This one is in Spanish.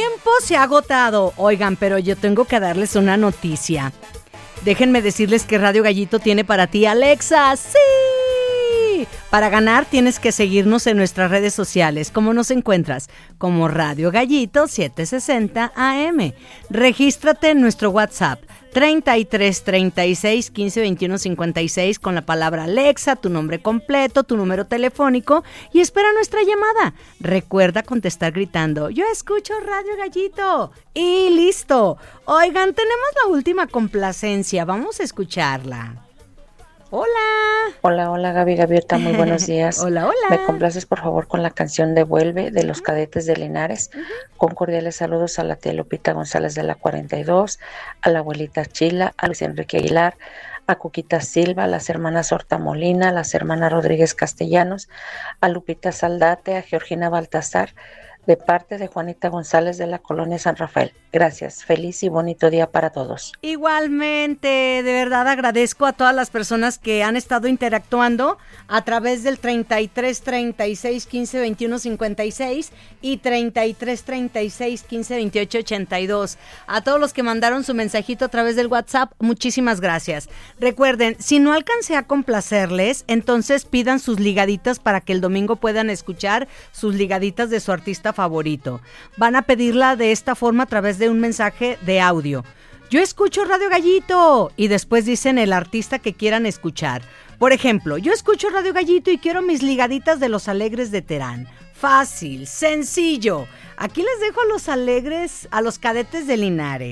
tiempo se ha agotado. Oigan, pero yo tengo que darles una noticia. Déjenme decirles que Radio Gallito tiene para ti Alexa. ¡Sí! Para ganar tienes que seguirnos en nuestras redes sociales. ¿Cómo nos encuentras? Como Radio Gallito 760 AM. Regístrate en nuestro WhatsApp 33 36 15 21 56 con la palabra Alexa, tu nombre completo, tu número telefónico y espera nuestra llamada. Recuerda contestar gritando: yo escucho Radio Gallito. Y listo. Oigan, tenemos la última complacencia. Vamos a escucharla. Hola. Hola Gaviota, muy buenos días. Hola. ¿Me complaces por favor con la canción de Vuelve de los Cadetes de Linares? Con cordiales saludos a la tía Lupita González de la 42, a la abuelita Chila, a Luis Enrique Aguilar, a Cuquita Silva, a las hermanas Horta Molina, a las hermanas Rodríguez Castellanos, a Lupita Saldate, a Georgina Baltasar, de parte de Juanita González de la Colonia San Rafael. Gracias, feliz y bonito día para todos. Igualmente, de verdad agradezco a todas las personas que han estado interactuando a través del 33 36 15 21 56 y 33 36 15 28 82. A todos los que mandaron su mensajito a través del WhatsApp, muchísimas gracias. Recuerden, si no alcancé a complacerles, entonces pidan sus ligaditas para que el domingo puedan escuchar sus ligaditas de su artista favorito. Van a pedirla de esta forma a través de un mensaje de audio. Yo escucho Radio Gallito y después dicen el artista que quieran escuchar. Por ejemplo, yo escucho Radio Gallito y quiero mis ligaditas de Los Alegres de Terán. Fácil, sencillo. Aquí les dejo a Los Alegres, a los Cadetes de Linares.